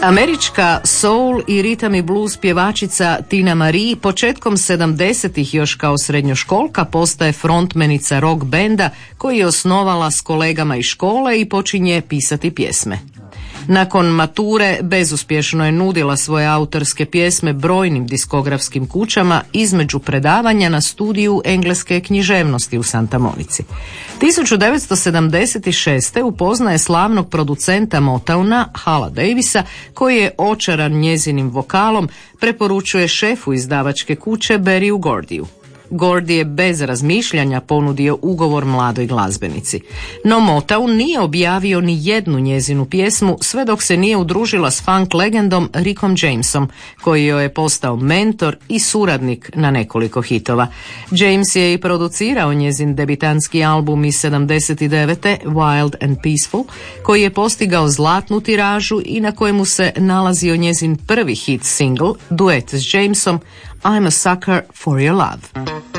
Američka soul i ritam i blues pjevačica Tina Marie početkom 70-ih još kao srednjoškolka postaje frontmenica rock benda koji je osnovala s kolegama iz škole i počinje pisati pjesme. Nakon mature bezuspješno je nudila svoje autorske pjesme brojnim diskografskim kućama između predavanja na studiju engleske književnosti u Santa Monici. 1976. upoznaje slavnog producenta Motowna Hala Davisa koji je očaran njezinim vokalom preporučuje šefu izdavačke kuće Berryu Gordyju. Gordy je bez razmišljanja ponudio ugovor mladoj glazbenici. No Motown nije objavio ni jednu njezinu pjesmu sve dok se nije udružila s funk legendom Rickom Jamesom, koji joj je postao mentor i suradnik na nekoliko hitova. James je i producirao njezin debitanski album iz 79. Wild and Peaceful, koji je postigao zlatnu tiražu i na kojemu se nalazio njezin prvi hit single, duet s Jamesom, I'm a Sucker for Your Love.